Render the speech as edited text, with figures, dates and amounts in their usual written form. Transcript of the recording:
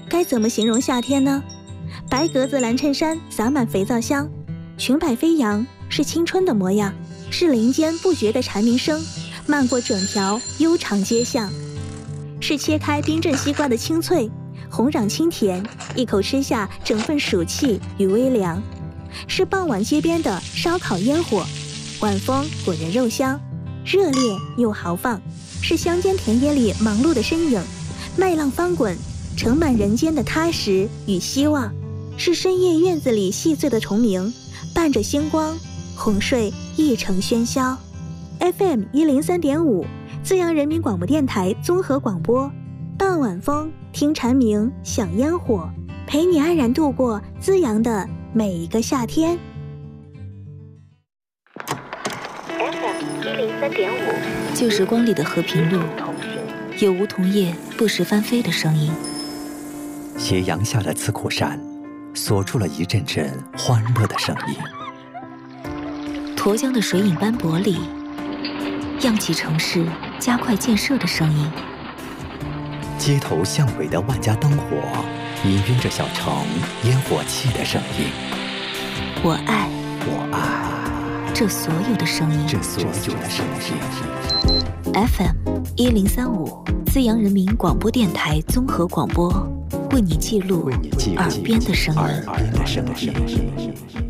该怎么形容夏天呢？白格子蓝衬衫洒满肥皂香，裙摆飞扬，是青春的模样，是林间不绝的蝉鸣声，漫过整条悠长街巷，是切开冰镇西瓜的清脆，红壤清甜，一口吃下整份暑气与微凉，是傍晚街边的烧烤烟火，晚风裹着肉香，热烈又豪放，是乡间田野里忙碌的身影，麦浪翻滚，盛满人间的踏实与希望，是深夜院子里细碎的虫鸣，伴着星光，哄睡一城喧嚣。FM 103.5，资阳人民广播电台综合广播，傍晚风，听蝉鸣，享烟火，陪你安然度过资阳的每一个夏天。FM 103.5， 旧时光里的和平路，有梧桐叶不时翻飞的声音。 斜阳下的刺库山，锁住了一阵阵欢乐的声音。 沱江的水影斑驳里，漾起城市加快建设的声音。 街头巷尾的万家灯火，氤氲着小城烟火气的声音。 我爱这所有的声音。FM 1035，资阳人民广播电台综合广播，为你记录耳边的声音。